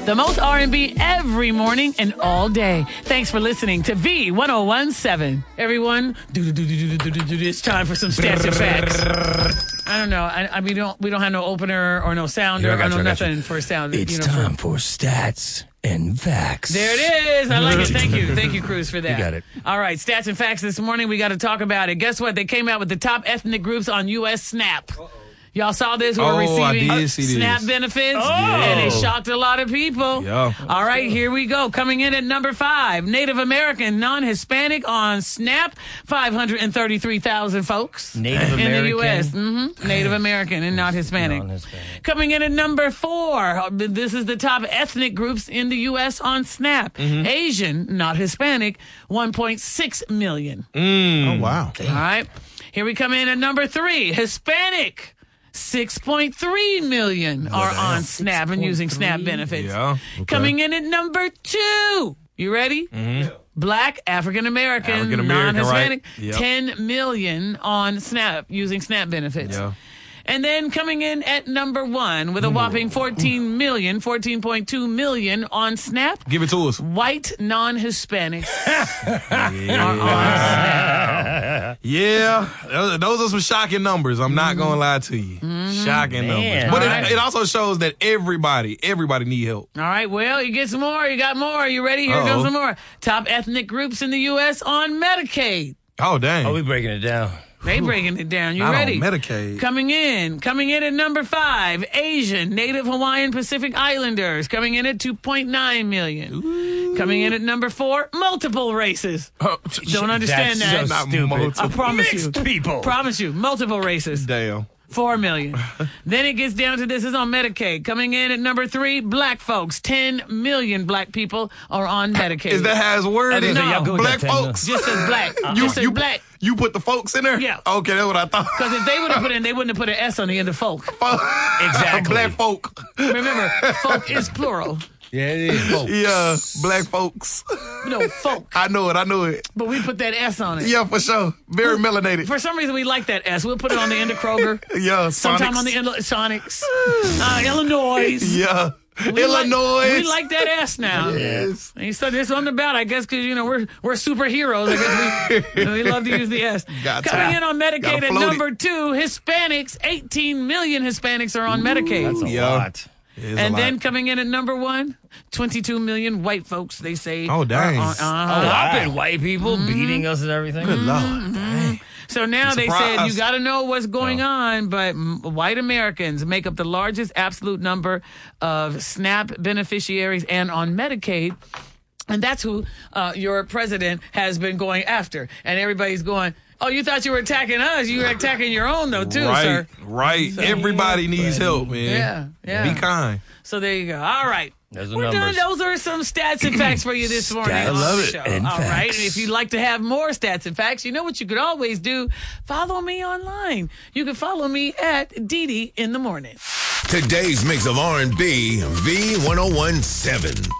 The most R&B every morning and all day. Thanks for listening to V1017. Everyone, it's time for some stats and facts. I don't know. We don't have no opener or no sounder or no nothing for a sound. It's time for stats and facts. There it is. I like it. Thank you. Thank you, Cruz, for that. You got it. All right. Stats and facts this morning. We got to talk about it. Guess what? They came out with the top ethnic groups on U.S. Snap. Y'all saw this? We're receiving SNAP benefits, and it shocked a lot of people. Yeah. All right, here we go. Coming in at number 5, Native American, non-Hispanic on SNAP, 533,000 folks. Native American? In the U.S. Native American and not Hispanic. Coming in at number 4, this is the top ethnic groups in the U.S. on SNAP. Asian, not Hispanic, 1.6 million. Oh, wow. All right. Here we come in at number 3, Hispanic. 6.3 million are on SNAP and using SNAP benefits. Yeah. Okay. Coming in at number 2. You ready? Black, African American, right? non-Hispanic, Yep. 10 million on SNAP using SNAP benefits. Yeah. And then coming in at number 1 with a whopping 14.2 million on SNAP. Give it to us. White non-Hispanics Yeah. are on SNAP. Yeah. Those are some shocking numbers. I'm not going to lie to you. Shocking numbers. But it also shows that everybody need help. All right, well, you get some more. You got more. You ready? Here goes some more. Top ethnic groups in the U.S. on Medicaid. Oh, dang. Oh, we breaking it down. They breaking it down. You Not ready? on Medicaid. Coming in at number 5, Asian, Native Hawaiian, Pacific Islanders, coming in at 2.9 million. Ooh. Coming in at number 4, multiple races. Don't understand That's that. so stupid. I promise you. Mixed people. Promise you, multiple races. Damn. 4 million. Then it gets down to this is on Medicaid. Coming in at number 3, black folks. 10 million black people are on Medicaid. Is that how it's worded? No. Y'all good with Black that 10 folks. Just as black. Just as black. You put the folks in there? Yeah. Okay, that's what I thought. Because if they would have put in, they wouldn't have put an S on the end of folk. Exactly. Black folk. Remember, folk is plural. Yeah, it is. Folks. Yeah, black folks. No, folk. I know it. But we put that S on it. Yeah, for sure. Very melanated. For some reason, we like that S. We'll put it on the end of Kroger. Yeah, Sometime Sonics. on the end of Sonics. Illinois. Yeah. We Illinois. we like that S now. Yes. And so there's something about, I guess, because, we're superheroes. I guess we love to use the S. Coming in on Medicaid at number 2, Hispanics. 18 million Hispanics are on Medicaid. That's a lot. And then coming in at number 1, 22 million white folks, they say. Oh, dang. I've been white people beating us and everything. Good Lord. Dang. So now they said you got to know what's going on, but white Americans make up the largest absolute number of SNAP beneficiaries and on Medicaid. And that's who your president has been going after. And everybody's going, oh, you thought you were attacking us. You were attacking your own, though, too, sir. Right. Everybody needs help, man. Yeah. Be kind. So there you go. All right. Those are We're numbers. done. Those are some stats and facts for you this morning. Stats on the love it. show. And All right. facts. And if you'd like to have more stats and facts, you know what you could always do? Follow me online. You can follow me at Dee in the morning. Today's mix of R&B, V1017.